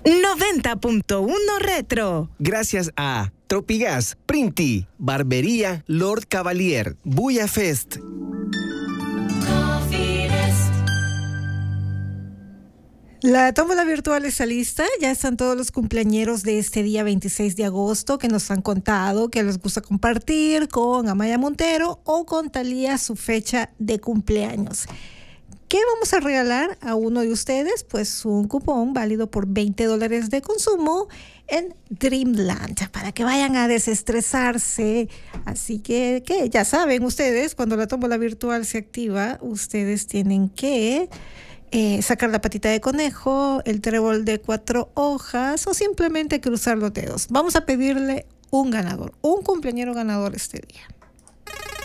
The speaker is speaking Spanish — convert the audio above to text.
90.1 Retro. Gracias a Tropigas, Printi, Barbería Lord Cavalier, Buya Fest. La tómbola virtual está lista. Ya están todos los cumpleañeros de este día 26 de agosto que nos han contado que les gusta compartir con Amaya Montero o con Talía su fecha de cumpleaños. ¿Qué vamos a regalar a uno de ustedes? Pues un cupón válido por $20 de consumo en Dreamland para que vayan a desestresarse. Así que ya saben ustedes, cuando la tómbola virtual se activa, ustedes tienen que sacar la patita de conejo, el trébol de 4 hojas o simplemente cruzar los dedos. Vamos a pedirle un ganador, un cumpleañero ganador este día.